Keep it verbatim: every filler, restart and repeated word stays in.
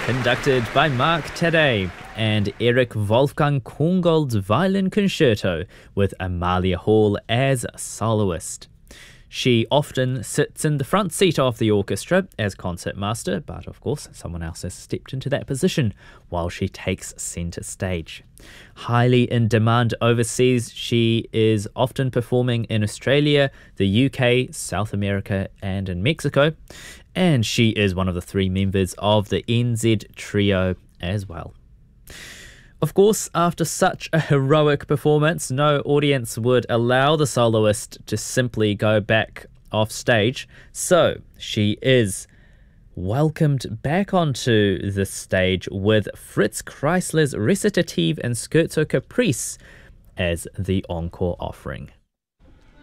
conducted by Mark Tadei, and Eric Wolfgang Korngold's Violin Concerto with Amalia Hall as soloist. She often sits in the front seat of the orchestra as concertmaster, but of course someone else has stepped into that position while she takes centre stage. Highly in demand overseas, she is often performing in Australia, the U K, South America and in Mexico, and she is one of the three members of the N Z Trio as well. Of course, after such a heroic performance, no audience would allow the soloist to simply go back off stage, so she is welcomed back onto the stage with Fritz Kreisler's Recitative and Scherzo Caprice as the encore offering.